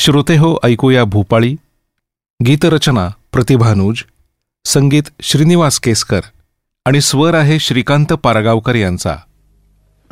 श्रोतेहो, ऐकूया भूपाळी. गीतरचना प्रतिभानुज, संगीत श्रीनिवास केसकर आणि स्वर आहे श्रीकांत पारगावकर यांचा.